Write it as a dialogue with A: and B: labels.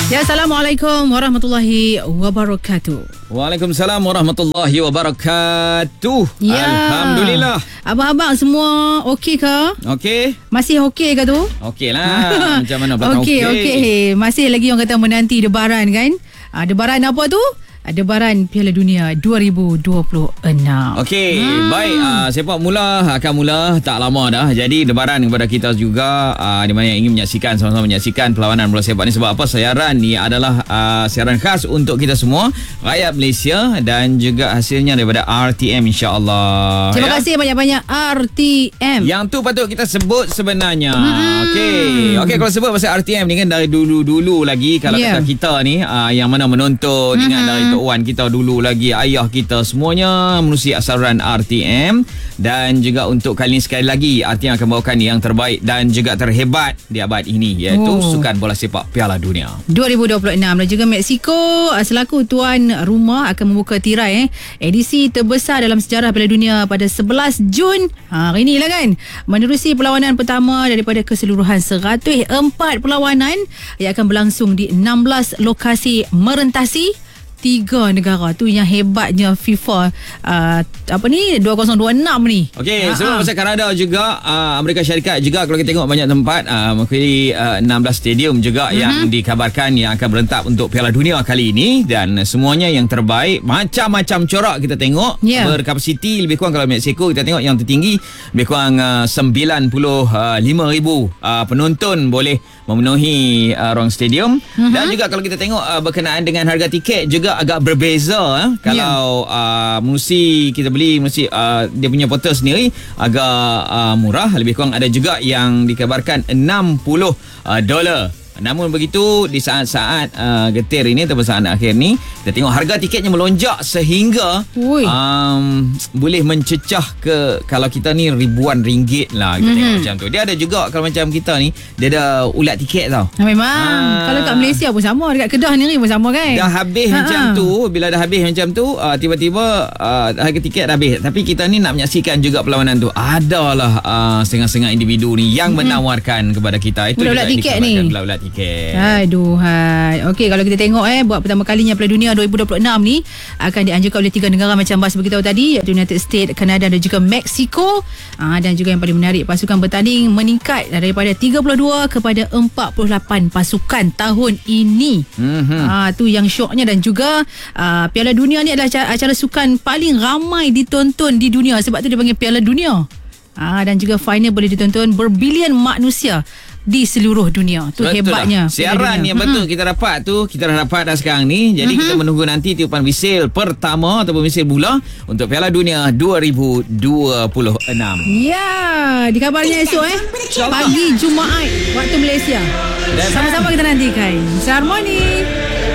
A: Ya, Assalamualaikum warahmatullahi wabarakatuh.
B: Waalaikumsalam warahmatullahi wabarakatuh.
A: Ya.
B: Alhamdulillah.
A: Abang-abang semua okey ke?
B: Okey.
A: Masih okey ke tu?
B: Okey lah. Macam mana belakang
A: Okey. Masih lagi orang kata menanti debaran kan? Debaran apa tu? Debaran Piala Dunia 2026.
B: Okey, baik. Sepak mula akan mula tak lama dah. Jadi debaran kepada kita juga di mana yang ingin menyaksikan, sama-sama menyaksikan perlawanan bola sepak ni. Sebab apa? Siaran ni adalah siaran khas untuk kita semua, rakyat Malaysia, dan juga hasilnya daripada RTM, insya-Allah.
A: Terima kasih banyak-banyak RTM.
B: Yang tu patut kita sebut sebenarnya. Okey, kalau sebut pasal RTM ni kan dari dulu-dulu lagi, kalau kata kita ni yang mana menonton, ingat dari Tok Wan kita dulu lagi, ayah kita, semuanya menerusi asaran RTM. Dan juga untuk kali ini sekali lagi RTM akan bawakan yang terbaik dan juga terhebat di abad ini, iaitu Sukan Bola Sepak Piala Dunia
A: 2026. Dan juga Mexico selaku tuan rumah akan membuka tirai edisi terbesar dalam sejarah Piala Dunia pada 11 Jun hari ni lah kan, menerusi perlawanan pertama daripada keseluruhan 104 perlawanan yang akan berlangsung di 16 lokasi merentasi 3 negara. Tu yang hebatnya FIFA 2026 ni.
B: Okey, sebelum pasal Kanada juga, Amerika Syarikat juga, kalau kita tengok banyak tempat, mengikuti 16 stadium juga yang dikabarkan yang akan berentak untuk Piala Dunia kali ini, dan semuanya yang terbaik, macam-macam corak kita tengok, berkapasiti lebih kurang. Kalau Mexico kita tengok yang tertinggi lebih kurang 95,000 penonton boleh memenuhi ruang stadium. Dan juga kalau kita tengok berkenaan dengan harga tiket juga agak berbeza. Kalau menerusi kita beli menerusi dia punya portal sendiri agak murah, lebih kurang ada juga yang dikabarkan $60. Namun begitu, di saat-saat getir ini atau saat akhir ni, kita tengok harga tiketnya melonjak sehingga boleh mencecah ke, kalau kita ni ribuan ringgit lah kita tengok macam tu. Dia ada juga kalau macam kita ni, dia ada ulat tiket tau.
A: Memang kalau kat Malaysia pun sama, dekat Kedah ni pun sama kan.
B: Dah habis macam tu, bila dah habis macam tu, tiba-tiba harga tiket dah habis. Tapi kita ni nak menyaksikan juga perlawanan tu, adalah setengah-setengah individu ni yang menawarkan kepada kita. Itu
A: ulat tiket ni.
B: Ulat tiket.
A: Aduhai. Okey, kalau kita tengok buat pertama kalinya Piala Dunia 2026 ni akan dianjurkan oleh 3 negara macam Bas beritahu tadi, iaitu United States, Kanada dan juga Mexico. Dan juga yang paling menarik, pasukan bertanding meningkat daripada 32 kepada 48 pasukan tahun ini. Tu yang syoknya. Dan juga Piala Dunia ni adalah acara sukan paling ramai ditonton di dunia, sebab tu dia panggil Piala Dunia. Dan juga final boleh ditonton berbilion manusia di seluruh dunia. Tu betul hebatnya.
B: Siaran yang betul kita dapat tu, kita dah dapat dah sekarang ni. Jadi kita menunggu nanti tiupan wisil pertama ataupun wisil mula untuk Piala Dunia 2026.
A: Ya, dikabarnya esok pagi Jumaat waktu Malaysia. Sama-sama kita nantikan. Harmoni.